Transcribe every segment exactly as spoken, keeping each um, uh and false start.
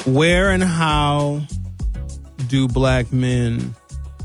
Where and how do black men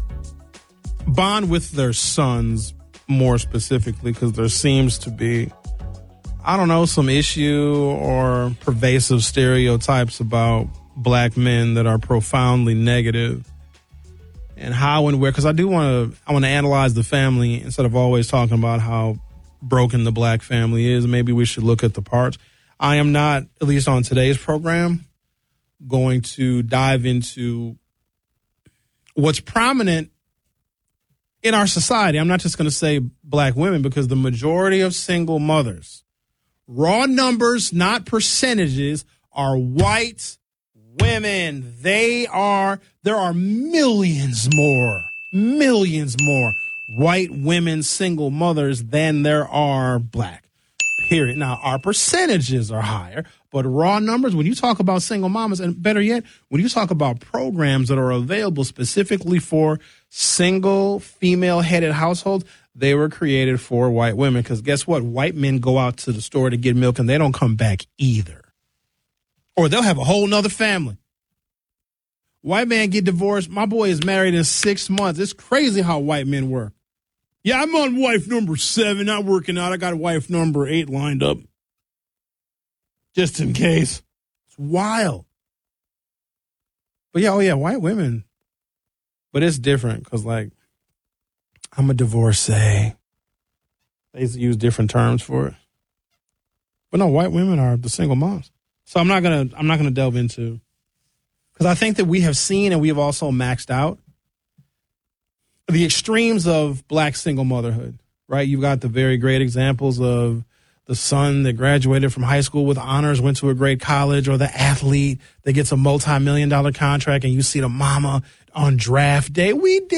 bond with their sons more specifically? Because there seems to be, I don't know, some issue or pervasive stereotypes about black men that are profoundly negative. And how and where, because I do want to, I want to analyze the family instead of always talking about how broken the black family is. Maybe we should look at the parts. I am not, at least on today's program, going to dive into what's prominent in our society. I'm not just going to say black women, because the majority of single mothers, raw numbers, not percentages, are white women. They are, there are millions more, millions more white women, single mothers than there are black. Period. Now, our percentages are higher, but raw numbers, when you talk about single mamas, and better yet, when you talk about programs that are available specifically for single female-headed households, they were created for white women. Because guess what? White men go out to the store to get milk, and they don't come back either. Or they'll have a whole nother family. White man get divorced. My boy is married in six months. It's crazy how white men work. Yeah, I'm on wife number seven, not working out. I got wife number eight lined up. Just in case. It's wild. But yeah, oh yeah, white women. But it's different because, like, I'm a divorcee. They use different terms for it. But no, white women are the single moms. So I'm not gonna I'm not gonna delve into, because I think that we have seen and we have also maxed out the extremes of black single motherhood, right? You've got the very great examples of the son that graduated from high school with honors, went to a great college, or the athlete that gets a multi-million dollar contract, and you see the mama on draft day. We did.